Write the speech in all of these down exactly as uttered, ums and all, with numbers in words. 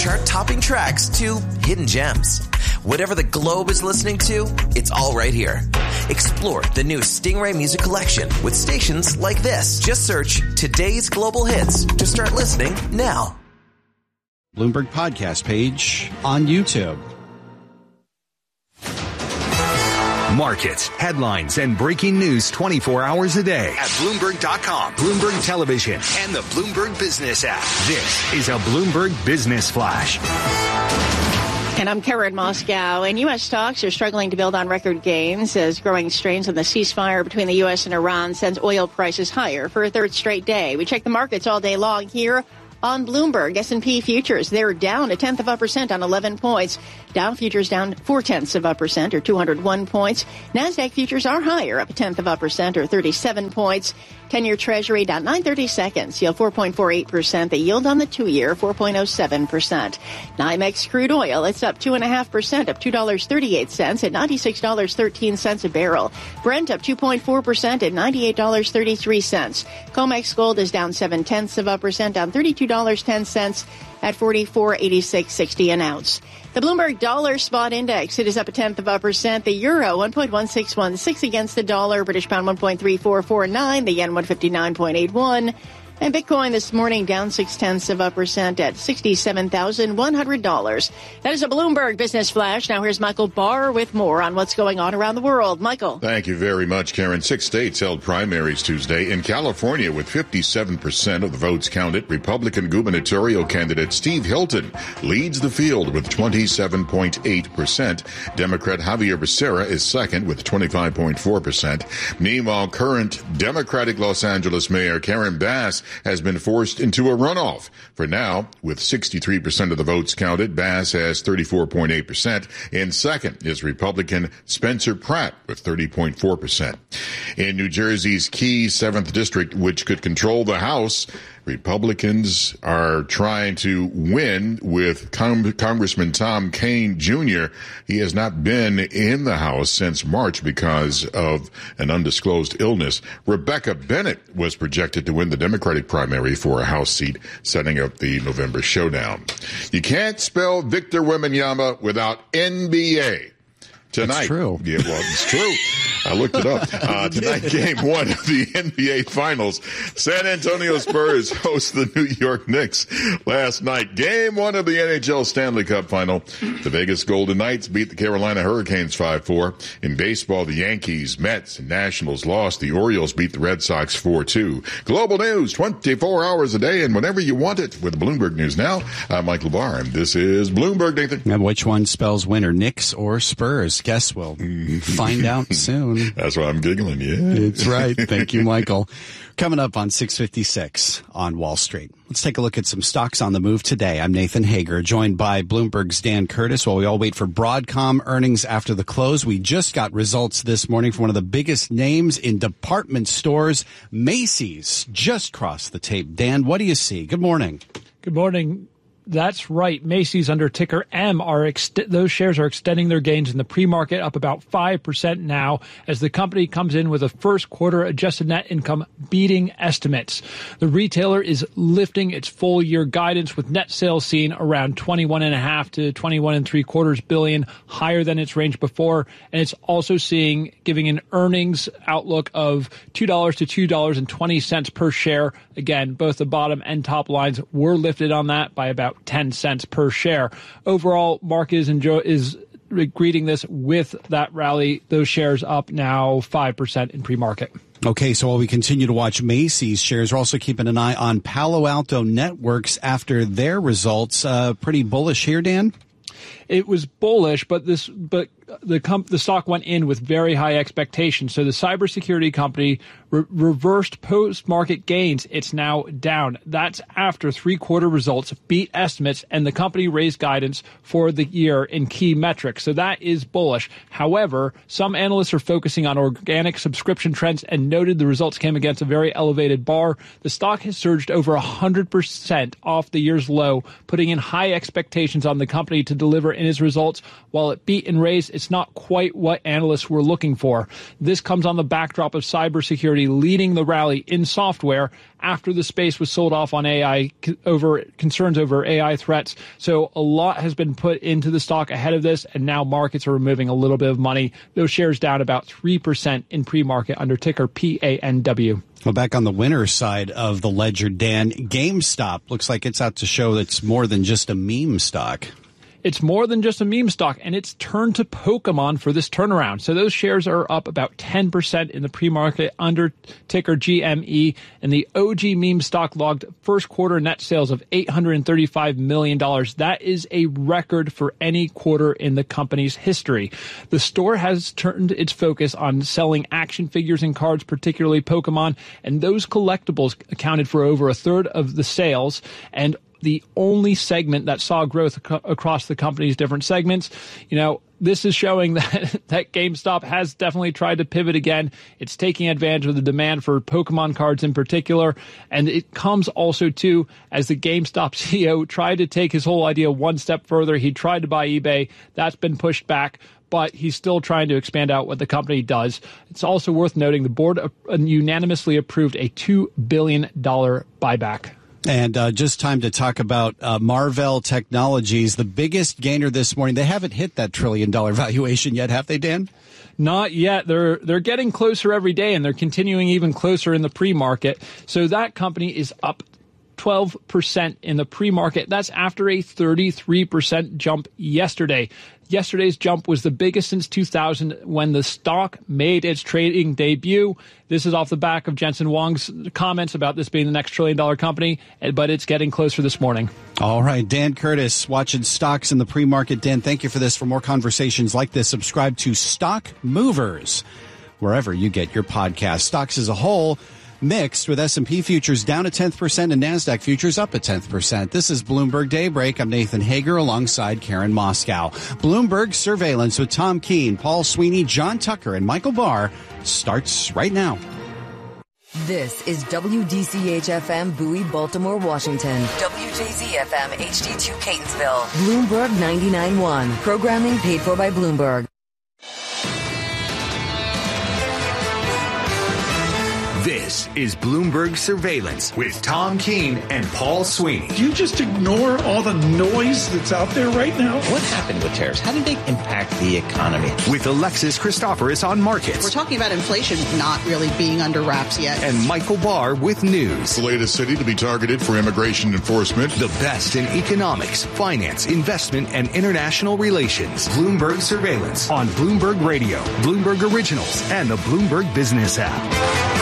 chart-topping tracks to hidden gems. Whatever the globe is listening to, it's all right here. Explore the new Stingray Music Collection with stations like this. Just search Today's Global Hits to start listening now. Bloomberg podcast page on YouTube. Markets, headlines, and breaking news twenty-four hours a day at Bloomberg dot com, Bloomberg Television, and the Bloomberg Business app. This is a Bloomberg Business Flash. And I'm Karen Moscow. And U S stocks are struggling to build on record gains as growing strains on the ceasefire between the U S and Iran sends oil prices higher for a third straight day. We check the markets all day long here on Bloomberg. S and P futures, they're down a tenth of a percent on eleven points. Dow futures down four tenths of a percent or two hundred one points. NASDAQ futures are higher, up a tenth of a percent or thirty-seven points. ten-year Treasury down nine thirty-seconds, yield four point four eight percent. The yield on the two-year, four point oh seven percent. NYMEX crude oil, it's up two point five percent, up two dollars and thirty-eight cents at ninety-six dollars and thirteen cents a barrel. Brent up two point four percent at ninety-eight dollars and thirty-three cents. COMEX gold is down seven tenths of a percent, down thirty-two dollars and ten cents at forty-four eighty-six sixty an ounce. The Bloomberg Dollar Spot Index, it is up a tenth of a percent. The euro, one point one six one six against the dollar. British pound, one point three four four nine. The yen, one fifty-nine point eight one. And Bitcoin this morning down six tenths of a percent at sixty-seven thousand one hundred dollars. That is a Bloomberg Business Flash. Now here's Michael Barr with more on what's going on around the world. Michael. Thank you very much, Karen. Six states held primaries Tuesday. In California, with fifty-seven percent of the votes counted, Republican gubernatorial candidate Steve Hilton leads the field with twenty-seven point eight percent. Democrat Javier Becerra is second with twenty-five point four percent. Meanwhile, current Democratic Los Angeles Mayor Karen Bass has been forced into a runoff. For now, with sixty-three percent of the votes counted, Bass has thirty-four point eight percent. In second is Republican Spencer Pratt with thirty point four percent. In New Jersey's key seventh district, which could control the House, Republicans are trying to win with Cong- Congressman Tom Kean Junior He has not been in the House since March because of an undisclosed illness. Rebecca Bennett was projected to win the Democratic primary for a House seat, setting up the November showdown. You can't spell Victor Wembanyama without N B A. Tonight. That's true. Yeah, well, it's true. I looked it up. Uh, tonight, game one of the N B A Finals. San Antonio Spurs host the New York Knicks last night. Game one of the N H L Stanley Cup Final. The Vegas Golden Knights beat the Carolina Hurricanes five four. In baseball, the Yankees, Mets, and Nationals lost. The Orioles beat the Red Sox four two. Global news, twenty-four hours a day and whenever you want it with Bloomberg News Now. I'm Michael Barr, and this is Bloomberg, Nathan. And which one spells winner, Knicks or Spurs? Guess we'll find out soon. That's why I'm giggling, yeah. It's right. Thank you, Michael. Coming up on six fifty-six on Wall Street. Let's take a look at some stocks on the move today. I'm Nathan Hager, joined by Bloomberg's Dan Curtis while we all wait for Broadcom earnings after the close. We just got results this morning from one of the biggest names in department stores. Macy's just crossed the tape. Dan, what do you see? Good morning. Good morning. That's right. Macy's under ticker M are ex- those shares are extending their gains in the pre-market, up about five percent now as the company comes in with a first quarter adjusted net income beating estimates. The retailer is lifting its full year guidance with net sales seen around twenty-one and a half to twenty-one and three quarters billion, higher than its range before. And it's also seeing giving an earnings outlook of two dollars to two dollars and twenty cents per share. Again, both the bottom and top lines were lifted on that by about ten cents per share. Overall, market is, enjoy, is greeting this with that rally. Those shares up now five percent in pre-market. Okay, so while we continue to watch Macy's shares, we're also keeping an eye on Palo Alto Networks after their results. Uh, pretty bullish here, Dan? It was bullish, but this, but the comp, the stock went in with very high expectations. So the cybersecurity company re- reversed post-market gains. It's now down. That's after three-quarter results beat estimates, and the company raised guidance for the year in key metrics. So that is bullish. However, some analysts are focusing on organic subscription trends and noted the results came against a very elevated bar. The stock has surged over one hundred percent off the year's low, putting in high expectations on the company to deliver in its results. While it beat and raised, it it's not quite what analysts were looking for. This comes on the backdrop of cybersecurity leading the rally in software after the space was sold off on A I over concerns over A I threats. So a lot has been put into the stock ahead of this, and now markets are removing a little bit of money. Those shares down about three percent in pre-market under ticker P A N W. Well, back on the winner side of the ledger, Dan, GameStop looks like it's out to show that it's more than just a meme stock. It's more than just a meme stock, and it's turned to Pokemon for this turnaround. So those shares are up about ten percent in the pre-market under ticker G M E, and the O G meme stock logged first quarter net sales of eight hundred thirty-five million dollars. That is a record for any quarter in the company's history. The store has turned its focus on selling action figures and cards, particularly Pokemon, and those collectibles accounted for over a third of the sales, and the only segment that saw growth ac- across the company's different segments. You know, this is showing that, that GameStop has definitely tried to pivot again. It's taking advantage of the demand for Pokemon cards in particular. And it comes also, too, as the GameStop C E O tried to take his whole idea one step further. He tried to buy eBay. That's been pushed back, but he's still trying to expand out what the company does. It's also worth noting the board uh, unanimously approved a two billion dollars buyback. And uh, just time to talk about uh, Marvell Technologies, the biggest gainer this morning. They haven't hit that trillion dollar valuation yet, have they, Dan? Not yet. They're they're getting closer every day, and they're continuing even closer in the pre-market. So that company is up twelve percent in the pre-market. That's after a thirty-three percent jump yesterday. Yesterday's jump was the biggest since two thousand when the stock made its trading debut. This is off the back of Jensen Huang's comments about this being the next trillion dollar company, but it's getting closer this morning. All right, Dan Curtis, watching stocks in the pre-market. Dan, thank you for this. For more conversations like this, subscribe to Stock Movers, wherever you get your podcast. Stocks as a whole mixed, with S and P futures down a tenth percent and NASDAQ futures up a tenth percent. This is Bloomberg Daybreak. I'm Nathan Hager alongside Karen Moscow. Bloomberg Surveillance with Tom Keene, Paul Sweeney, John Tucker, and Michael Barr starts right now. This is W D C H F M Bowie, Baltimore, Washington. W J Z F M H D two Catonsville. Bloomberg ninety-nine point one. Programming paid for by Bloomberg. This is Bloomberg Surveillance with Tom Keene and Paul Sweeney. Do you just ignore all the noise that's out there right now? What happened with tariffs? How did they impact the economy? With Alexis Christoforous on markets. We're talking about inflation not really being under wraps yet. And Michael Barr with news. The latest city to be targeted for immigration enforcement. The best in economics, finance, investment, and international relations. Bloomberg Surveillance on Bloomberg Radio, Bloomberg Originals, and the Bloomberg Business app.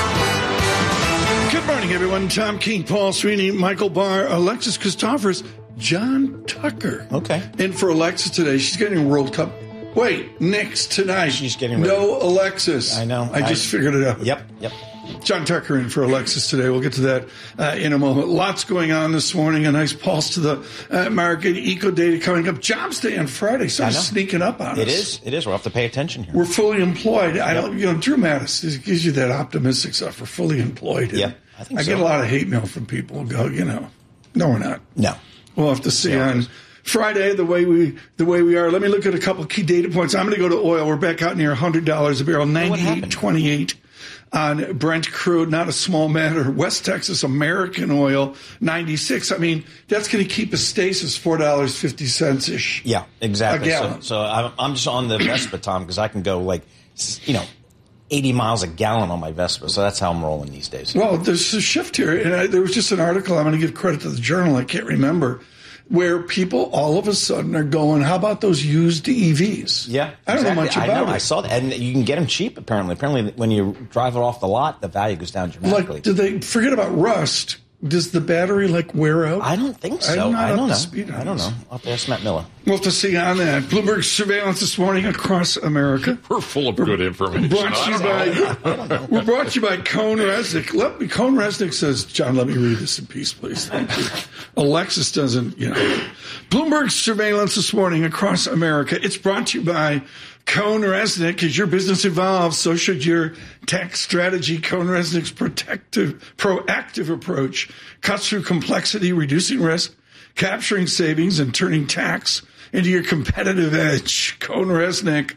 Good morning, everyone. Tom Keene, Paul Sweeney, Michael Barr, Alexis Christoforous, John Tucker. Okay. And for Alexis today, she's getting a World Cup. Wait, Knicks tonight. She's getting ready. No Alexis. I know. I just I, figured it out. Yep, yep. John Tucker in for Alexis today. We'll get to that uh, in a moment. Lots going on this morning. A nice pulse to the uh, market. Eco data coming up. Jobs Day on Friday. So it's sneaking up on it us. It is. It is. We'll have to pay attention here. We're fully employed. Yep. I don't. You know, Drew Mattis gives you that optimistic stuff. We're fully employed. Yeah, I think I so. get a lot of hate mail from people who go, you know, no, we're not. No. We'll have to see no, on Friday the way we the way we are. Let me look at a couple key data points. I'm going to go to oil. We're back out near one hundred dollars a barrel. ninety-eight twenty-eight. On Brent crude, not a small matter. West Texas American oil, ninety-six. I mean, that's going to keep a stasis, four dollars and fifty cents ish. Yeah, exactly. A gallon. So, so I'm just on the Vespa, Tom, because I can go like, you know, eighty miles a gallon on my Vespa. So that's how I'm rolling these days. Well, there's a shift here. And I, there was just an article, I'm going to give credit to the Journal, I can't remember, where people all of a sudden are going, how about those used E Vs? Yeah. I don't exactly. know much about I know, it. I saw that. And you can get them cheap, apparently. Apparently, when you drive it off the lot, the value goes down dramatically. Like, do they forget about rust? Does the battery, like, wear out? I don't think so. I'm not I don't up know. to speed on I don't this. know. I'll have to ask Matt Miller. We'll have to see on that. Bloomberg surveillance this morning across America. We're full of good information. Brought to you by, we're brought to you by Cone Resnick. Let me, Cone Resnick says, John, let me read this in peace, please. Thank you. Alexis doesn't, you know. Bloomberg surveillance this morning across America. It's brought to you by Cone Resnick. As your business evolves, so should your tax strategy. Cone Resnick's protective, proactive approach cuts through complexity, reducing risk, capturing savings, and turning tax into your competitive edge. Cone Resnick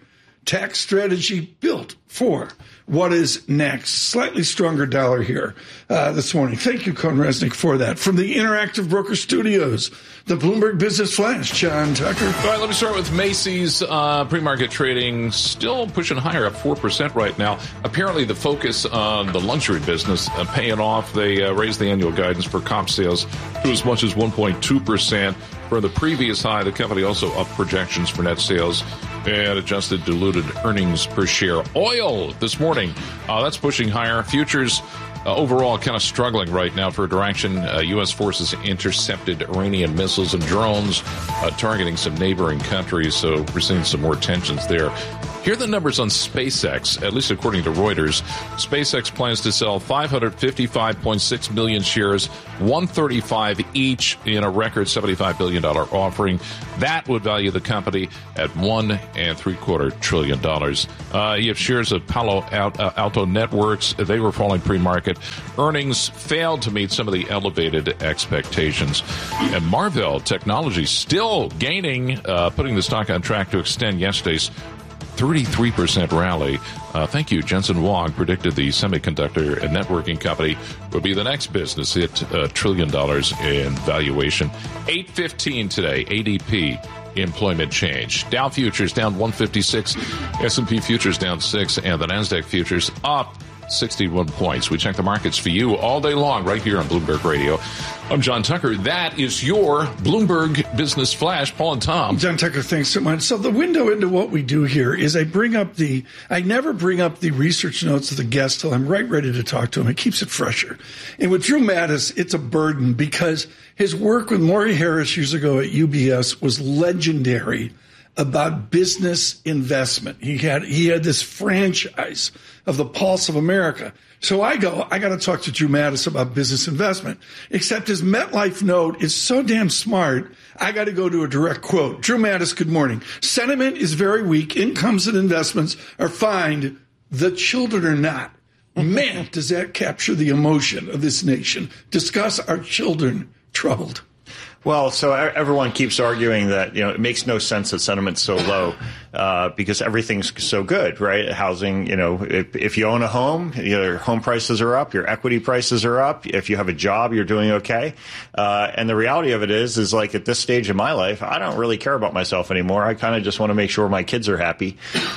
tax strategy built for what is next. Slightly stronger dollar here uh, this morning. Thank you, Cohn Resnick, for that. From the Interactive Broker Studios, the Bloomberg Business Flash, John Tucker. All right, let me start with Macy's uh, pre-market trading, still pushing higher, up four percent right now. Apparently, the focus on the luxury business uh, paying off. They uh, raised the annual guidance for comp sales to as much as one point two percent. From the previous high, the company also upped projections for net sales and adjusted diluted earnings per share. Oil this morning, uh, that's pushing higher. Futures uh, overall kind of struggling right now for direction. Uh, U S forces intercepted Iranian missiles and drones uh, targeting some neighboring countries, so we're seeing some more tensions there. Here are the numbers on SpaceX, at least according to Reuters. SpaceX plans to sell five hundred fifty-five point six million shares, one hundred thirty-five each, in a record seventy-five billion dollars offering. That would value the company at one and three quarter trillion dollars. Uh, you have shares of Palo Alto Networks. They were falling pre-market. Earnings failed to meet some of the elevated expectations. And Marvell Technology still gaining, uh, putting the stock on track to extend yesterday's thirty-three percent rally. Uh, thank you. Jensen Huang predicted the semiconductor and networking company would be the next business hit a trillion dollars in valuation. eight fifteen today, A D P employment change. Dow futures down one fifty-six, S and P futures down six, and the NASDAQ futures up sixty-one points. We check the markets for you all day long right here on Bloomberg Radio. I'm John Tucker. That is your Bloomberg Business Flash. Paul and Tom. John Tucker, thanks so much. So the window into what we do here is I bring up the, I never bring up the research notes of the guest till I'm right ready to talk to him. It keeps it fresher. And with Drew Mattis, it's a burden because his work with Maury Harris years ago at U B S was legendary about business investment. He had he had this franchise of the Pulse of America. So I go, I got to talk to Drew Mattis about business investment, except his MetLife note is so damn smart, I got to go to a direct quote. Drew Mattis, good morning. Sentiment is very weak. Incomes and investments are fine. The children are not. Man, does that capture the emotion of this nation. Discuss our children troubled. Well, so everyone keeps arguing that, you know, it makes no sense that sentiment's so low uh, because everything's so good, right? Housing, you know, if, if you own a home, your home prices are up, your equity prices are up. If you have a job, you're doing okay. Uh, and the reality of it is, is like at this stage in my life, I don't really care about myself anymore. I kind of just want to make sure my kids are happy.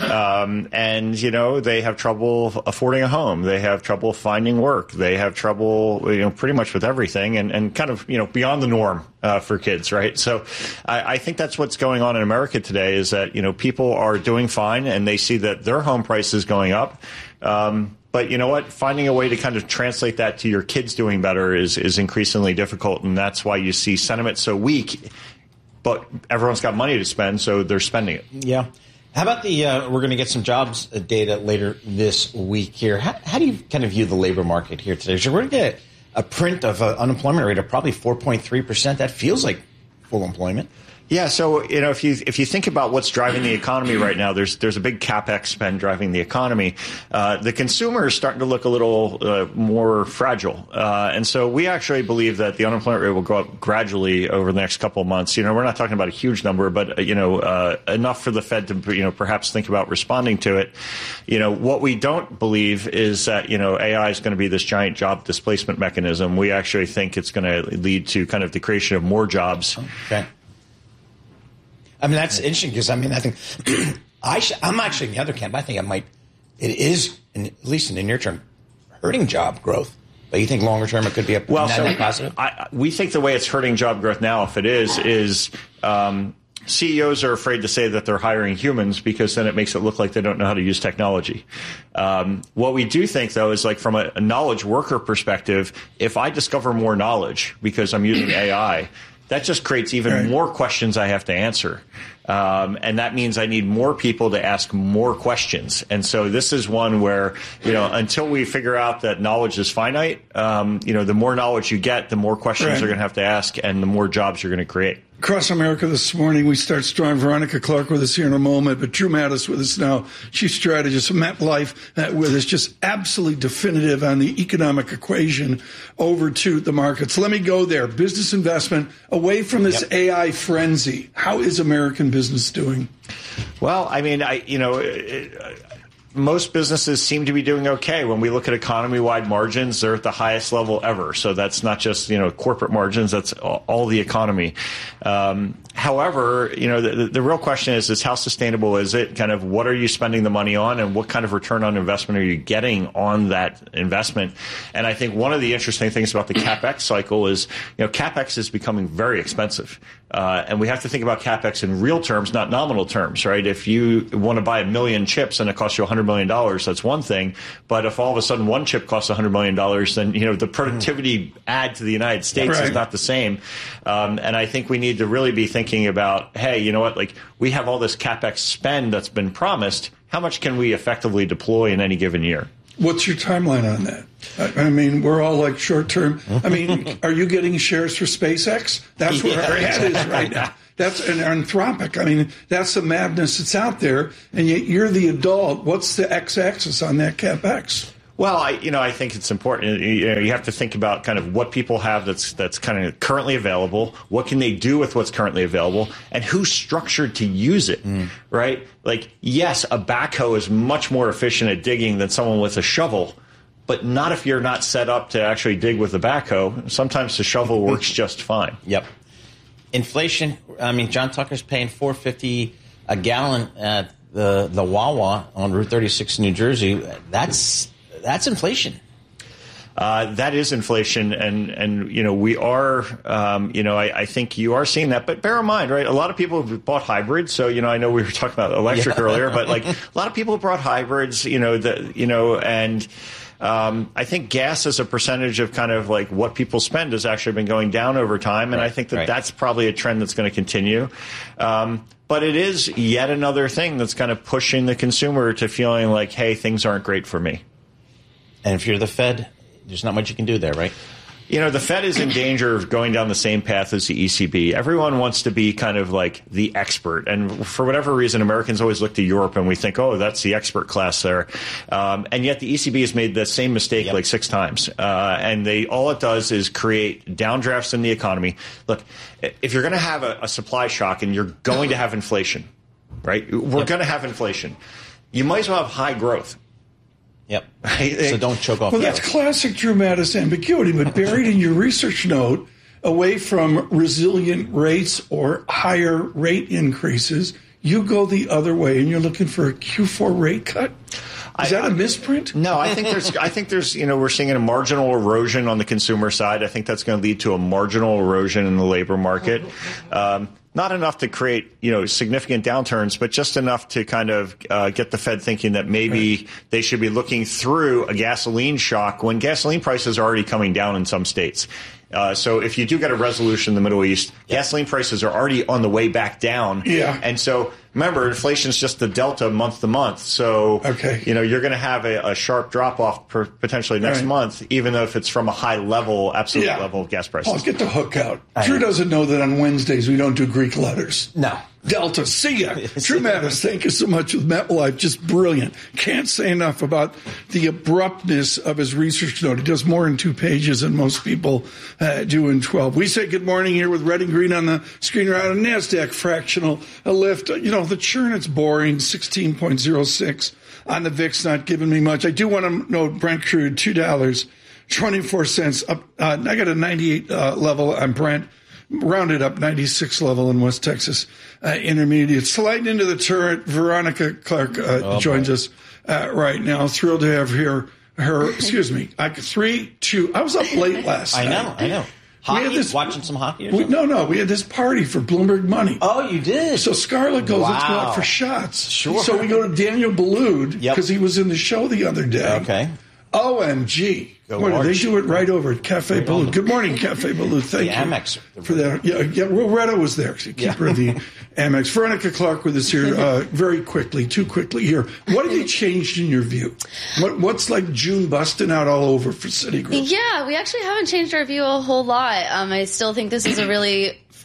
Um, and, you know, they have trouble affording a home. They have trouble finding work. They have trouble, you know, pretty much with everything and, and kind of, you know, beyond the norm. Uh, for kids, right? So I, I think that's what's going on in America today is that, you know, people are doing fine and they see that their home price is going up. Um, but you know what? Finding a way to kind of translate that to your kids doing better is, is increasingly difficult. And that's why you see sentiment so weak, but everyone's got money to spend, so they're spending it. Yeah. How about the, uh, we're going to get some jobs data later this week here. How, how do you kind of view the labor market here today? So we're going to get a print of an unemployment rate of probably four point three percent. That feels like full employment. Yeah, so you know, if you if you think about what's driving the economy right now, there's there's a big capex spend driving the economy. Uh, the consumer is starting to look a little uh, more fragile, uh, and so we actually believe that the unemployment rate will go up gradually over the next couple of months. You know, we're not talking about a huge number, but uh, you know, uh, enough for the Fed to you know perhaps think about responding to it. You know, what we don't believe is that you know A I is going to be this giant job displacement mechanism. We actually think it's going to lead to kind of the creation of more jobs. Okay. I mean, that's interesting because, I mean, I think I sh- I'm actually in the other camp. I think it might, it is, in, at least in the near term, hurting job growth. But you think longer term it could be a well, net, so net positive? I, we think the way it's hurting job growth now, if it is, is um, C E Os are afraid to say that they're hiring humans because then it makes it look like they don't know how to use technology. Um, what we do think, though, is like from a, a knowledge worker perspective, if I discover more knowledge because I'm using A I, that just creates even right. more questions I have to answer. Um, and that means I need more people to ask more questions. And so this is one where, you know, until we figure out that knowledge is finite, um, you know, the more knowledge you get, the more questions right. you're going to have to ask and the more jobs you're going to create. Across America this morning, we start strong. Veronica Clark with us here in a moment, but Drew Mattis with us now, chief strategist of MetLife, uh, with us, just absolutely definitive on the economic equation over to the markets. Let me go there. Business investment, away from this yep. A I frenzy. How is American business doing? Well, I mean, I you know. It, uh, most businesses seem to be doing okay. When we look at economy-wide margins, they're at the highest level ever. So that's not just, you know, corporate margins, that's all, all the economy. Um, however, you know, the, the real question is, is how sustainable is it? Kind of what are you spending the money on, and what kind of return on investment are you getting on that investment? And I think one of the interesting things about the CapEx cycle is, you know, CapEx is becoming very expensive. Uh, and we have to think about CapEx in real terms, not nominal terms, right? If you want to buy a million chips and it costs you one hundred million dollars, that's one thing. But if all of a sudden one chip costs one hundred million dollars, then, you know, the productivity add to the United States right. is not the same. Um, and I think we need to really be thinking about, hey, you know what, like we have all this CapEx spend that's been promised. How much can we effectively deploy in any given year? What's your timeline on that? I, I mean, we're all like short term. I mean, are you getting shares for SpaceX? That's where yeah, our head is right now. That's an Anthropic. I mean, that's the madness that's out there, and yet you're the adult. What's the x-axis on that CapEx? Well, I, you know, I think it's important. You know, you have to think about kind of what people have that's that's kind of currently available. What can they do with what's currently available, and who's structured to use it, mm. right? Like, yes, a backhoe is much more efficient at digging than someone with a shovel, but not if you're not set up to actually dig with the backhoe. Sometimes the shovel works just fine. Yep. Inflation. I mean, John Tucker's paying four fifty a gallon at the the Wawa on Route thirty-six in New Jersey. That's That's inflation. Uh, that is inflation, and and you know we are, um, you know, I, I think you are seeing that. But bear in mind, right? A lot of people have bought hybrids. So you know, I know we were talking about electric yeah. earlier, but like a lot of people have bought hybrids. You know, the you know, and um, I think gas as a percentage of kind of like what people spend has actually been going down over time, and right. I think that right. that's probably a trend that's going to continue. Um, But it is yet another thing that's kind of pushing the consumer to feeling like, hey, things aren't great for me. And if you're the Fed, there's not much you can do there, right? You know, the Fed is in danger of going down the same path as the E C B. Everyone wants to be kind of like the expert. And for whatever reason, Americans always look to Europe and we think, oh, that's the expert class there. Um, and yet the E C B has made the same mistake yep. like six times. Uh, and they all it does is create downdrafts in the economy. Look, if you're going to have a, a supply shock and you're going to have inflation, right? We're yep. going to have inflation. You might as well have high growth. Yep. So don't choke off. Well, that's classic Drew Mattis ambiguity, but buried in your research note, away from resilient rates or higher rate increases, you go the other way, and you're looking for a Q four rate cut. Is that a misprint? No, I think there's, I think there's, you know, we're seeing a marginal erosion on the consumer side. I think that's going to lead to a marginal erosion in the labor market. Um, Not enough to create, you know, significant downturns, but just enough to kind of uh, get the Fed thinking that maybe right. they should be looking through a gasoline shock when gasoline prices are already coming down in some states. Uh, so if you do get a resolution in the Middle East, yeah. gasoline prices are already on the way back down. Yeah. And so remember, inflation is just the delta month to month. So, okay. you know, you're going to have a, a sharp drop off per, potentially next right. month, even though if it's from a high level, absolute yeah. level of gas prices. Paul, get the hook out. I Drew know. doesn't know that on Wednesdays we don't do Greek letters. No. Delta, see ya. Drew Mattis, thank you so much with MetLife. Just brilliant. Can't say enough about the abruptness of his research note. He does more in two pages than most people uh, do in twelve. We say good morning here with red and green on the screen around a NASDAQ fractional, a lift. You know, the churn, it's boring, sixteen point oh six on the V I X, not giving me much. I do want to note Brent crude, two dollars and twenty-four cents up. Uh, I got a ninety-eight uh, level on Brent. Rounded up ninety-six level in West Texas uh, Intermediate. Sliding into the turret, Veronica Clark uh, oh, joins boy. us uh, right now. Thrilled to have here her. Excuse me. I three, two. I was up late last I night. I know. I know. Hockey? We had this, watching some hockey? Or we, no, no. We had this party for Bloomberg Money. Oh, you did? So Scarlett goes, wow. let's go out for shots. Sure. So we go to Daniel Boulud because yep. he was in the show the other day. Okay. O M G. Go Boy, they do it right over at Cafe right Boulud. Good morning, Cafe Boulud. Thank the you Amex. for that. Yeah, yeah. Loretta was there, keeper yeah. of the Amex. Veronica Clark with us here uh, very quickly, too quickly here. What have you changed in your view? What, what's like June busting out all over for Citigroup? Yeah, we actually haven't changed our view a whole lot. Um, I still think this is a really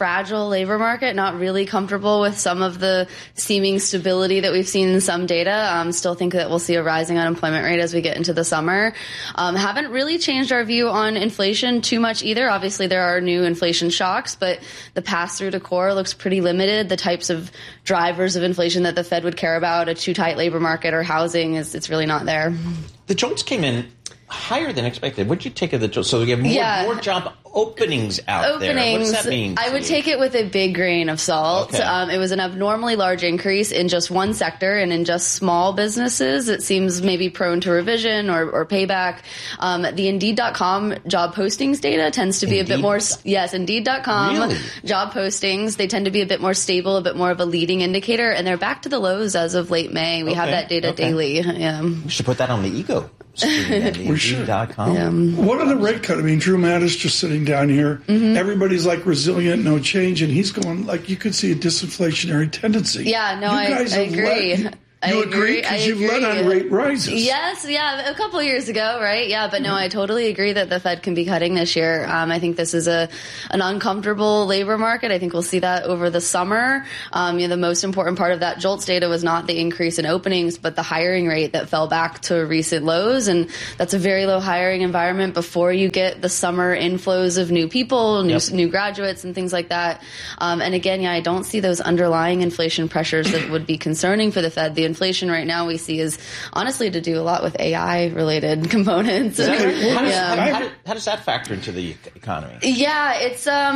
fragile labor market, not really comfortable with some of the seeming stability that we've seen in some data. Um, still think that we'll see a rising unemployment rate as we get into the summer. Um, haven't really changed our view on inflation too much either. Obviously, there are new inflation shocks, but the pass-through to core looks pretty limited. The types of drivers of inflation that the Fed would care about, a too tight labor market or housing, is it's really not there. The jolts came in higher than expected. What did you take of the jolts? So we have more, Yeah. more job openings out Openings, there. What does that mean? I would you? take it with a big grain of salt. Okay. Um, it was an abnormally large increase in just one sector and in just small businesses. It seems maybe prone to revision or, or payback. Um, the Indeed dot com job postings data tends to be Indeed? a bit more, yes, Indeed dot com Really? job postings. They tend to be a bit more stable, a bit more of a leading indicator, and they're back to the lows as of late May. We have Okay, that data okay. daily. Yeah. We should put that on the ego. We should. com. What on the rate cut? I mean, Drew Mattis just sitting down here. Mm-hmm. Everybody's like resilient, no change, and he's going like you could see a disinflationary tendency. Yeah, no, you I, guys I have agree. Led, I you agree agree. because I you've led agree. on rate rises. Yes, yeah, a couple of years ago, right? Yeah, but no, I totally agree that the Fed can be cutting this year. Um, I think this is a an uncomfortable labor market. I think we'll see that over the summer. Um, you know, the most important part of that JOLTS data was not the increase in openings, but the hiring rate that fell back to recent lows, and that's a very low hiring environment before you get the summer inflows of new people, new Yep. new graduates, and things like that. Um, and again, yeah, I don't see those underlying inflation pressures that would be concerning for the Fed. The inflation right now we see is honestly to do a lot with A I related components. How, does, Yeah. how, how, how does that factor into the economy? Yeah, it's um